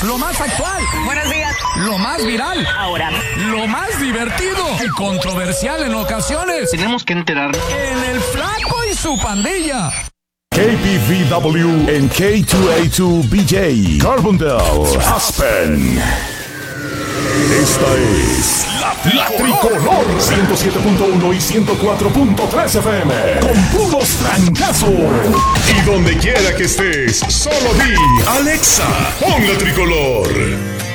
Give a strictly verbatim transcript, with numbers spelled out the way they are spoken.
Lo más actual. Buenos días. Lo más viral. Ahora. Lo más divertido y controversial en ocasiones. Tenemos que enterarnos. En El Flaco y su pandilla. K P V W en K dos A dos B J, Carbondale, Aspen. Esta es la, la Tricolor ciento siete punto uno y ciento cuatro punto tres F M. Con puros trancazos. Y donde quiera que estés, solo di Alexa, pon la Tricolor.